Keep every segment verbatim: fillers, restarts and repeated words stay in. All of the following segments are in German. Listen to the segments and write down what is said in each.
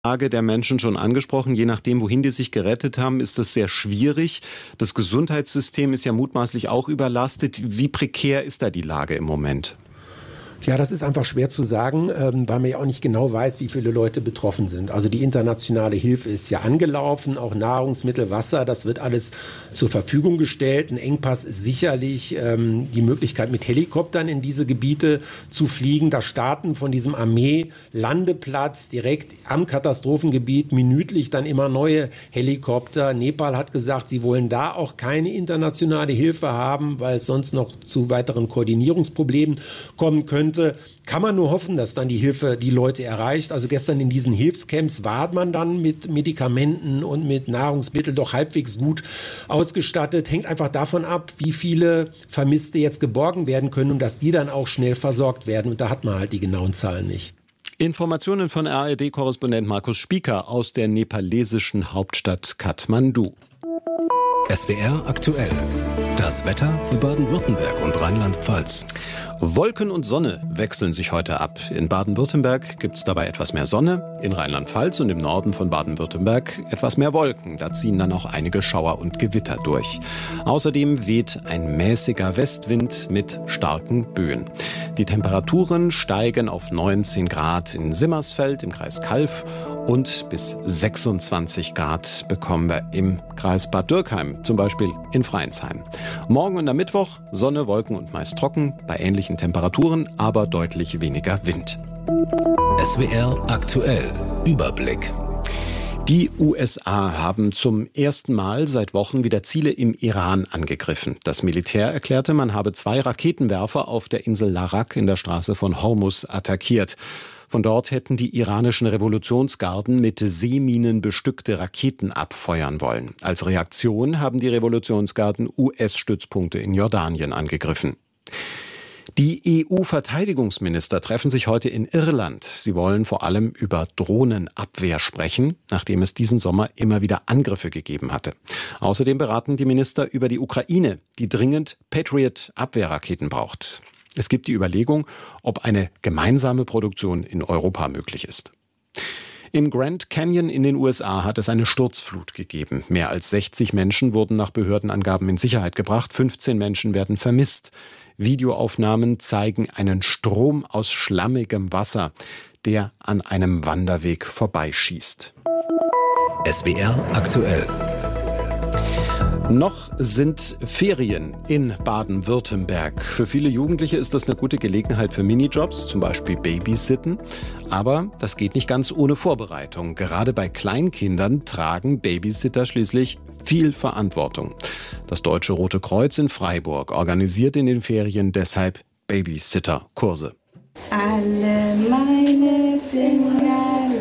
Lage der Menschen schon angesprochen. Je nachdem, wohin die sich gerettet haben, ist das sehr schwierig. Das Gesundheitssystem ist ja mutmaßlich auch überlastet. Wie prekär ist da die Lage im Moment? Ja, das ist einfach schwer zu sagen, ähm, weil man ja auch nicht genau weiß, wie viele Leute betroffen sind. Also die internationale Hilfe ist ja angelaufen, auch Nahrungsmittel, Wasser, das wird alles zur Verfügung gestellt. Ein Engpass ist sicherlich ähm, die Möglichkeit, mit Helikoptern in diese Gebiete zu fliegen. Da starten von diesem Armee-Landeplatz direkt am Katastrophengebiet minütlich dann immer neue Helikopter. Nepal hat gesagt, sie wollen da auch keine internationale Hilfe haben, weil es sonst noch zu weiteren Koordinierungsproblemen kommen könnte. Kann man nur hoffen, dass dann die Hilfe die Leute erreicht. Also gestern in diesen Hilfscamps war man dann mit Medikamenten und mit Nahrungsmitteln doch halbwegs gut ausgestattet. Hängt einfach davon ab, wie viele Vermisste jetzt geborgen werden können und dass die dann auch schnell versorgt werden. Und da hat man halt die genauen Zahlen nicht. Informationen von R A D-Korrespondent Markus Spieker aus der nepalesischen Hauptstadt Kathmandu. S W R aktuell. Das Wetter für Baden-Württemberg und Rheinland-Pfalz. Wolken und Sonne wechseln sich heute ab. In Baden-Württemberg gibt es dabei etwas mehr Sonne, in Rheinland-Pfalz und im Norden von Baden-Württemberg etwas mehr Wolken. Da ziehen dann auch einige Schauer und Gewitter durch. Außerdem weht ein mäßiger Westwind mit starken Böen. Die Temperaturen steigen auf neunzehn Grad in Simmersfeld im Kreis Calw und bis sechsundzwanzig Grad bekommen wir im Kreis Bad Dürkheim, zum Beispiel in Freinsheim. Morgen und am Mittwoch Sonne, Wolken und meist trocken, bei ähnlichen Temperaturen, aber deutlich weniger Wind. S W R aktuell. Überblick. Die U S A haben zum ersten Mal seit Wochen wieder Ziele im Iran angegriffen. Das Militär erklärte, man habe zwei Raketenwerfer auf der Insel Larak in der Straße von Hormuz attackiert. Von dort hätten die iranischen Revolutionsgarden mit Seeminen bestückte Raketen abfeuern wollen. Als Reaktion haben die Revolutionsgarden U S-Stützpunkte in Jordanien angegriffen. Die E U-Verteidigungsminister treffen sich heute in Irland. Sie wollen vor allem über Drohnenabwehr sprechen, nachdem es diesen Sommer immer wieder Angriffe gegeben hatte. Außerdem beraten die Minister über die Ukraine, die dringend Patriot-Abwehrraketen braucht. Es gibt die Überlegung, ob eine gemeinsame Produktion in Europa möglich ist. Im Grand Canyon in den U S A hat es eine Sturzflut gegeben. Mehr als sechzig Menschen wurden nach Behördenangaben in Sicherheit gebracht. fünfzehn Menschen werden vermisst. Videoaufnahmen zeigen einen Strom aus schlammigem Wasser, der an einem Wanderweg vorbeischießt. S W R aktuell. Noch sind Ferien in Baden-Württemberg. Für viele Jugendliche ist das eine gute Gelegenheit für Minijobs, zum Beispiel Babysitten. Aber das geht nicht ganz ohne Vorbereitung. Gerade bei Kleinkindern tragen Babysitter schließlich viel Verantwortung. Das Deutsche Rote Kreuz in Freiburg organisiert in den Ferien deshalb Babysitter-Kurse. Alle meine Fingerlein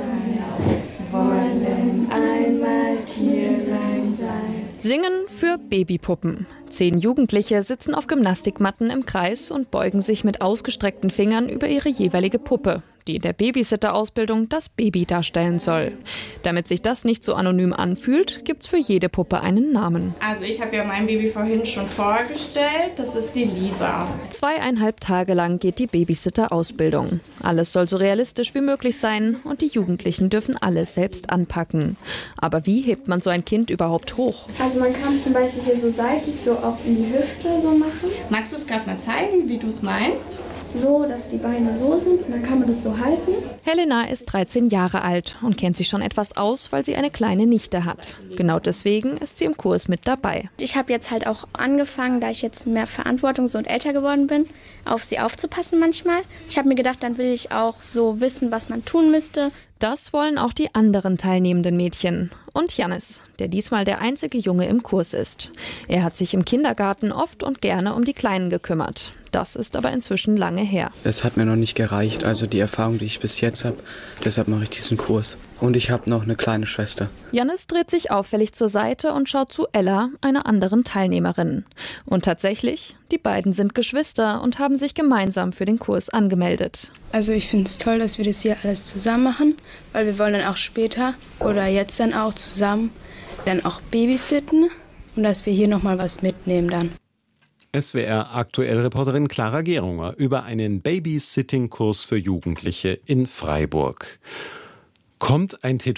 wollen einmal Tierlein sein. Singen für Babypuppen. Zehn Jugendliche sitzen auf Gymnastikmatten im Kreis und beugen sich mit ausgestreckten Fingern über ihre jeweilige Puppe, die in der Babysitter-Ausbildung das Baby darstellen soll. Damit sich das nicht so anonym anfühlt, gibt's für jede Puppe einen Namen. Also ich habe ja mein Baby vorhin schon vorgestellt, das ist die Lisa. Zweieinhalb Tage lang geht die Babysitter-Ausbildung. Alles soll so realistisch wie möglich sein und die Jugendlichen dürfen alles selbst anpacken. Aber wie hebt man so ein Kind überhaupt hoch? Also man kann zum Beispiel hier so seitlich so auch in die Hüfte so machen. Magst du es gerade mal zeigen, wie du es meinst? So, dass die Beine so sind und dann kann man das so halten. Helena ist dreizehn Jahre alt und kennt sich schon etwas aus, weil sie eine kleine Nichte hat. Genau deswegen ist sie im Kurs mit dabei. Ich habe jetzt halt auch angefangen, da ich jetzt mehr Verantwortung so und älter geworden bin, auf sie aufzupassen manchmal. Ich habe mir gedacht, dann will ich auch so wissen, was man tun müsste. Das wollen auch die anderen teilnehmenden Mädchen. Und Jannis, der diesmal der einzige Junge im Kurs ist. Er hat sich im Kindergarten oft und gerne um die Kleinen gekümmert. Das ist aber inzwischen lange her. Es hat mir noch nicht gereicht, also die Erfahrung, die ich bis jetzt habe. Deshalb mache ich diesen Kurs. Und ich habe noch eine kleine Schwester. Jannis dreht sich auffällig zur Seite und schaut zu Ella, einer anderen Teilnehmerin. Und tatsächlich, die beiden sind Geschwister und haben sich gemeinsam für den Kurs angemeldet. Also ich finde es toll, dass wir das hier alles zusammen machen, weil wir wollen dann auch später oder jetzt dann auch zusammen dann auch babysitten und dass wir hier nochmal was mitnehmen dann. S W R-Aktuell-Reporterin Clara Gerunger über einen Babysitting-Kurs für Jugendliche in Freiburg. Kommt ein Tätowierer